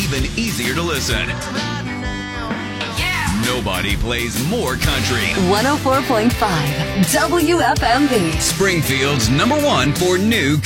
even easier to listen. Nobody plays more country. 104.5 WFMB. Springfield's #1 for new